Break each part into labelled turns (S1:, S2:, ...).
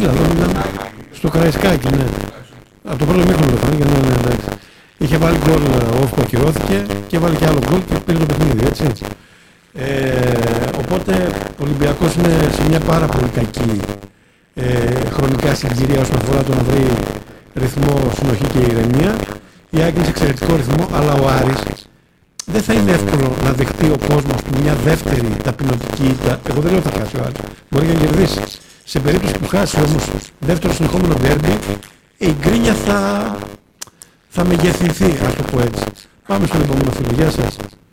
S1: Πού ήταν? Στο Καραϊσκάκι, ναι. Από το πρώτο μήχρονο το φάνηκε, ναι, εντάξει. Είχε βάλει γκολ off που ακυρώθηκε και βάλει και άλλο γκολ και πήρε το παιχνίδι, έτσι. Οπότε ο Ολυμπιακός είναι σε μια πάρα πολύ κακή χρονικά συγκυρία όσον αφορά το να βρει ρυθμό, συνοχή και ηρεμία. Η ΑΕΚ είναι σε εξαιρετικό ρυθμό, αλλά ο Άρης δεν θα είναι εύκολο να δεχτεί ο κόσμος του μια δεύτερη ταπεινωτική ήττα. Εγώ δεν λέω ότι θα χάσει ο Άρης, μπορεί να κερδίσει. Σε περίπτωση που χάσει όμως δεύτερο συνεχόμενο ντέρμπι, η γκρίνια θα μεγεθυνθεί, ας το πω έτσι. Πάμε στον επόμενο φίλο. Γεια σας.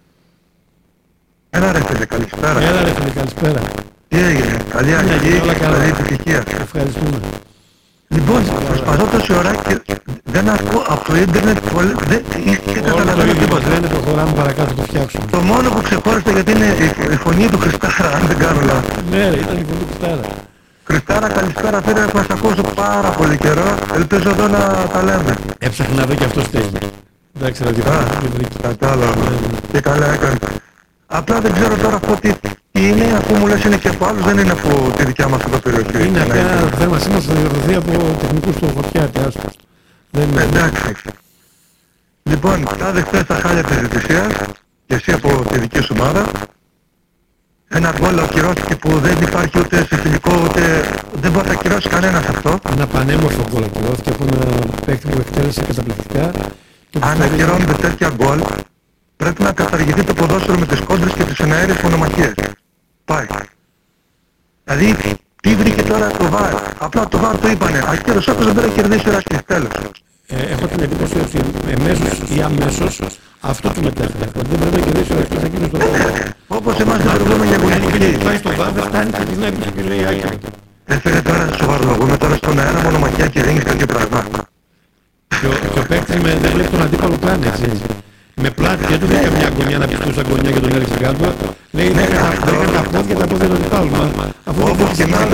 S2: Έλα ρε φίλε, καλησπέρα.
S1: Έλα ρε φίλε, καλησπέρα.
S2: Τι έγινε, καλή αρχή, καλή επιτυχία.
S1: Ευχαριστούμε.
S2: Λοιπόν, προσπαθώ τόση ώρα και δεν ακούω από το ίντερνετ δεν καταλαβαίνω τίποτα.
S1: Δεν προχωράμε παρακάτω, το φτιάξουμε.
S2: Το μόνο που ξεχώρισε γιατί είναι η φωνή του Χριστάρα, αν δεν κάνω λάθος.
S1: Ναι ρε, ήταν η φωνή του Χριστάρα.
S2: Χριστάρα, καλησπέρα φίλε, θα σας ακούσω πάρα πολύ καιρό. Ελπίζω εδώ να τα λέμε.
S1: Έψαχνε να βρει και αυτός στέγη. Εντάξει ρε,
S2: κατάλαβα. Και καλά έκανε. Απλά δεν ξέρω τώρα αυτό τι είναι, αφού μου λες είναι και από άλλους, δεν είναι από τη δικιά μας εδώ περιοχή.
S1: Είναι ένα θέμα σήμερα θα διορθωθεί από τεχνικούς του Φωτιάτη, άστος.
S2: Εντάξει. Λοιπόν, τάδε χθες τα χάλια της διαιτησίας και εσύ από τη δική σου ομάδα. Ένα γκολ ακυρώθηκε που δεν υπάρχει ούτε σε φιλικό ούτε δεν μπορεί να ακυρώσει κανένας αυτό.
S1: Ένα πανέμορφο γκολ ακυρώθηκε από ένα παίκτη που εκτέλεσε καταπληκτικά.
S2: Αν ακυρώνονται τέτοια γκολ, πρέπει να καταργηθεί το ποδόσφαιρο με τις κόντρες και τις εναέρειες μονομαχίες. Πάει. Δηλαδή, τι βρήκε τώρα το ΒΑΡ. Απλά το ΒΑΡ το είπανε. Ακύρωσε όπως δεν πρέπει να κερδίσει ο Ράκης. Τέλος.
S1: Έχω την εντύπωση ότι εμέσως ή αμέσως αυτό του μετέφερε. Ότι δεν πρέπει να κερδίσει ο Ράκης εκείνος το ΒΑΡ.
S2: Όπως εμάς την προηγούμενη αγωνιστική.
S1: Πάει στο ΒΑΡ, δεν φτάνει και την έπισε και λέει άκυρο.
S2: Έφερε τώρα σοβαρολογούμε τώρα στον αέρα μονομαχία και δίνεις τέτοιο πράγμα.
S1: Και ο παίκτης δεν βλέπει τον αντίπαλο πλάνη, έτσι. Με πλάτη και του δεν έκανε μια γωνιά να πιστούσε σαν γωνιά και τον έριξε κάτω. Λέει δεν έκανε τα πόδια των υπάλληλων.
S2: Όπως και εμάς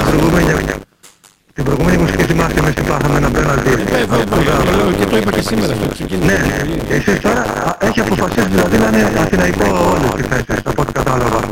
S2: την προηγούμενη μουσική θυμάστε εμείς τι πάθαμε ένα πέναλτι.
S1: Και το είπα και σήμερα στο ξεκίνημα.
S2: Ναι, εσείς τώρα έχει αποφασίσει δηλαδή να είναι αθηναϊκό όλες τις θέσεις από ό,τι κατάλαβα.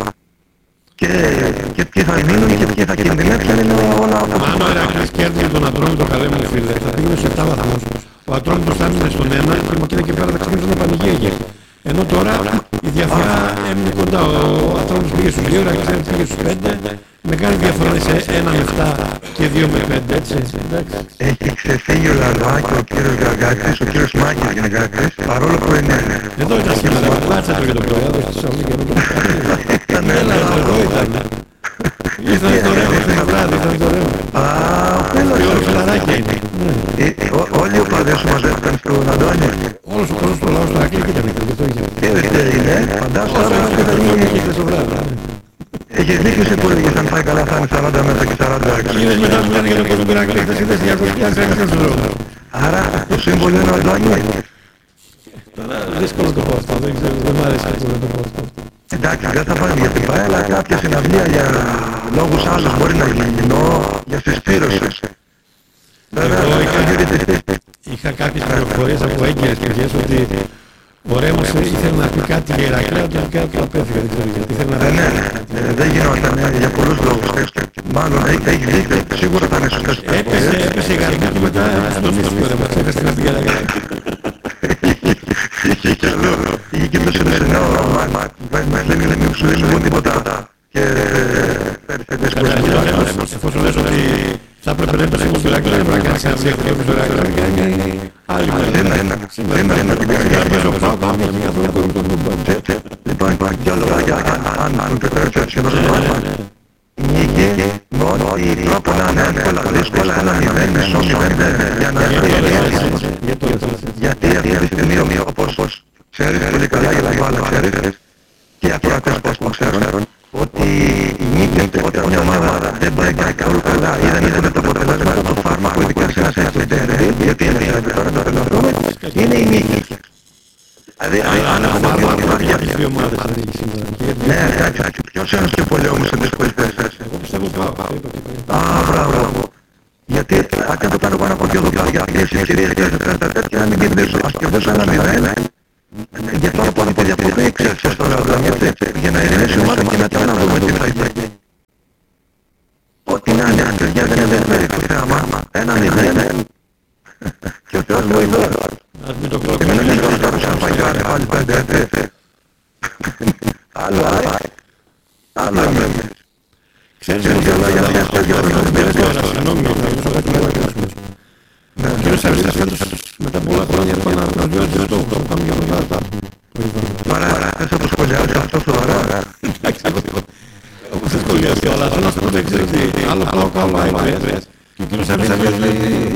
S2: Και ποιοι θα μείνουν και ποιοι θα κινδυνεύσουν είναι όλα από
S1: αν ο Ηρακλής κέρδιζε τον Ατρόμητο καλέ μου φίλε, θα πήγαινε σε 7 βαθμούς. Ο Ατρόμητος θα έμεινε στον 1 και με εκείνα και πέρα θα ξυπνήσουν πανηγύρια. Ενώ τώρα η διαφορά έμεινε κοντά. Ο Ατρόμητος πήγε στους 2, ο Ηρακλής πήγε στους 5. Μεγάλη διαφορά είναι σε 1 με 7 και 2 με 5, έτσι.
S2: Έχει ξεφύγει ο Λαρβά και ο κύριος Γαργάκης, ο κύριος Μάκης Γαργάκης, παρόλο που είναι...
S1: Εδώ ήταν σήμερα, πλάτσα το για τον Προέδρο στη Θεσσαλονίκη.
S2: Ήταν
S1: εδώ ήταν. Ήρθαν στο ρεύμα στην βράδυ, ήρθαν στο ρεύμα.
S2: Α, ο φίλος.
S1: Και όλο φιλαράκια είναι.
S2: Όλοι οι οπαδές σου μαζεύτηκαν στον Αντώνη.
S1: Όλος ο κόσμος του λαού στο Ηρακλή και ήταν εκεί, γι' αυτό είχε.
S2: Είναι, φαντάσου άμα και θα γίνει... Έχεις δίκιο σε που έλεγες αν πάει καλά θα είναι 40 μέτρα και 40
S1: Είδες μετά που λένε για τον κόσμο του Ηρακλή, χθες είδες 200 έξω στον δρόμο.
S2: Άρα το σύμβολο είναι ο Αντώνη.
S1: Τώρα δύσκολο να το πω αυτό, δεν ξέρω, δεν μου αρέσει αυτό να το πω αυτό.
S2: Εντάξει, δεν θα πάνε για την ΠΑΕ, αλλά κάποια συναυλία για λόγους άλλους μπορεί να γίνει, ενώ για συσπήρωση.
S1: Εγώ είχα κάποιες πληροφορίες από έγκυρες πηγές ότι ο Ρέμος ήθελε να πει κάτι για Ηρακλή, αλλά τελικά το απέφυγε, δεν ξέρω γιατί.
S2: Ναι, δεν γινόταν για πολλούς λόγους. Μάλλον έχει δίκιο, σίγουρα θα είναι σωστές.
S1: Έπεσε η γαρδί του μετά στον ίσθιο ρε μας, έφεσε την αστυγαλιά.
S2: Είχε και άλλο, είχε και το σημερινό, δεν είναι μην σου δίνουν τίποτα. Και φέρεις τις
S1: εφόσον λες ότι θα έπρεπε να έπαιζε ο Ηρακλή, δεν πρέπει να κάνεις ένα ψεύτικο ο Ηρακλή. Άλλη μέρα. Σήμερα είναι την καρδιά να παίζω πάω, πάμε και καθόλου τον Νούμπα.
S2: Λοιπόν, υπάρχει κι άλλο λόγια, αν πετρέψω έτσι εδώ στο πράγμα. Νίκη, μόνο η τρόπο να είναι εύκολα, δύσκολα, ένα μηδέν, μισό μηδέν, για να έρθει. Γιατί αυτή τη στιγμή, όπως ξέρεις πολύ καλά για την μπάλα, ξέρεις, και ακροατές πώς ξέρουν, ότι η νίκη όταν μια ομάδα δεν πάει καθόλου καλά ή δεν είναι το αποτέλεσμα, το φάρμακο ειδικά σε ένα σεφτέρε, γιατί είναι η νίκη. Δηλαδή, αν έχουμε δύο ομάδες θα δείξει σήμερα. Ναι, εντάξει, ποιος ένας και πολύ όμως σε δύσκολες θέσεις.
S1: Εγώ πιστεύω πάω.
S2: Α, μπράβο. Γιατί αν δεν το κάνω πάνω από δύο δοκάρια, αυτές οι κυρίες και τέτοια, να μην κερδίσω. Ας κερδίσω ένα μηδέν, για τώρα που από διαφορετή ξέρεις πώς το λέω, για να ειρηνήσει η ομάδα και μετά να δούμε τι θα γίνει. την άλλη αστριά δεν είναι το θέαμα, ένα 0 και ο Θεός βοηθός.
S1: Ας μην το
S2: Και μην είναι
S1: κλωτσάμε.
S2: τώρα σαν παγιάρε πάλι 5-6. Άλλο εμείς.
S1: Ξέρεις
S2: Και
S1: ότι
S2: όλα για να πιάσει τέτοιο
S1: τώρα, συγγνώμη, να ρωτήσω κάτι μόνο και να σου πω. Ο κύριος Αριστάς φέτος μετά πολλά χρόνια έρχεται να βιώσει το στόχο. Θα πάμε για τον Λάτα.
S2: Μάρα, θες να το σχολιάσεις αυτό σοβαρά.
S1: Εντάξει, όπως δεν σχολιάζει, αλλά θέλω να σου πω το εξής, ότι άλλο πάω καλά είπες και ο κύριος Αριστάς λέει